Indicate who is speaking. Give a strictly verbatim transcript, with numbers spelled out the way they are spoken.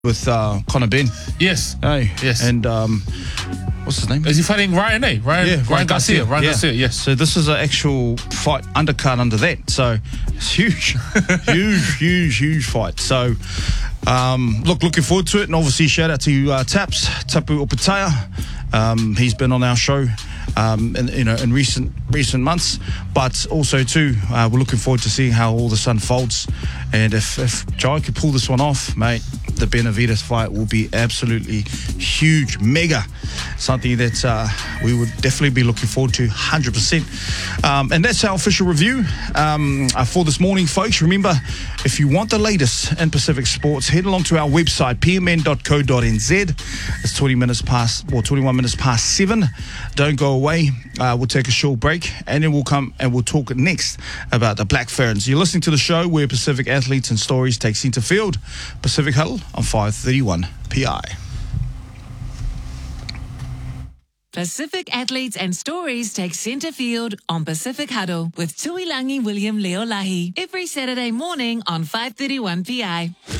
Speaker 1: with uh, Conor Benn.
Speaker 2: Yes.
Speaker 1: Hey.
Speaker 2: Yes.
Speaker 1: And um, what's his name?
Speaker 2: Is he fighting Ryan, eh? Ryan,
Speaker 1: Yeah,
Speaker 2: Ryan,
Speaker 1: Ryan
Speaker 2: Garcia.
Speaker 1: Garcia.
Speaker 2: Ryan
Speaker 1: Yeah.
Speaker 2: Garcia, yes.
Speaker 1: So this is an actual fight undercard under that. So it's huge, huge, huge, huge fight. So um, look, looking forward to it. And obviously shout out to uh, Taps, Tapu Opataya. Um, he's been on our show um, in, you know, in recent recent months, but also too, uh, we're looking forward to seeing how all this unfolds. And if, if Jai could pull this one off, mate, the Benavides fight will be absolutely huge, mega, something that uh, we would definitely be looking forward to one hundred percent. Um, and that's our official review um, uh, for this morning, folks. Remember, if you want the latest in Pacific sports, head along to our website, p m n dot co dot n z. It's twenty minutes past, or twenty-one minutes past seven. Don't go away. Uh, we'll take a short break, and then we'll come and we'll talk next about the Black Ferns. You're listening to the show where Pacific athletes and stories take centre field. Pacific Huddle on five thirty-one P I.
Speaker 3: Pacific athletes and stories take centre field on Pacific Huddle with Tuilangi William Leolahi every Saturday morning on five thirty-one P I.